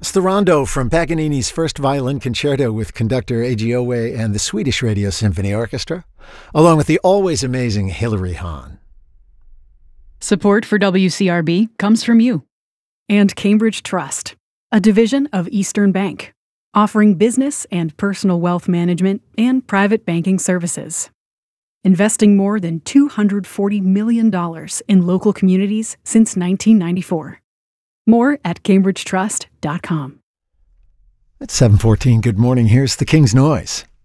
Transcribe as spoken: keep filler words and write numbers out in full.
It's the Rondo from Paganini's First Violin Concerto with conductor Eiji Owe and the Swedish Radio Symphony Orchestra, along with the always amazing Hilary Hahn. Support for W C R B comes from you and Cambridge Trust, a division of Eastern Bank, offering business and personal wealth management and private banking services. Investing more than two hundred forty million dollars in local communities since nineteen ninety-four. More at cambridge trust dot com. It's seven fourteen. Good morning. Here's the King's Noise.